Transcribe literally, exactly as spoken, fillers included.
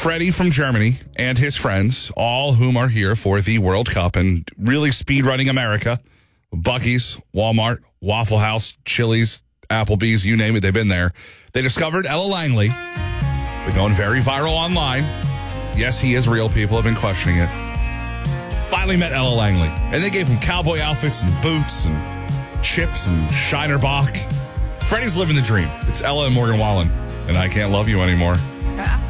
Freddie from Germany and his friends, all whom are here for the World Cup and really speedrunning America. Buc-ee's, Walmart, Waffle House, Chili's, Applebee's, you name it, they've been there. They discovered Ella Langley. Been going very viral online. Yes, he is real. People have been questioning it. Finally met Ella Langley. And they gave him cowboy outfits and boots and chips and Shiner Bock. Freddie's living the dream. It's Ella and Morgan Wallen. And I Can't Love You Anymore. Yeah.